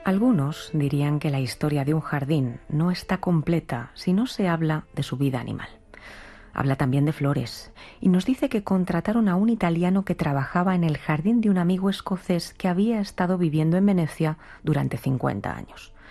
Algunos dirían que la historia de un jardín no está completa si no se habla de su vida animal. Habla también de flores y nos dice que contrataron a un italiano que trabajaba en el jardín de un amigo escocés que había estado viviendo en Venecia durante 50 años.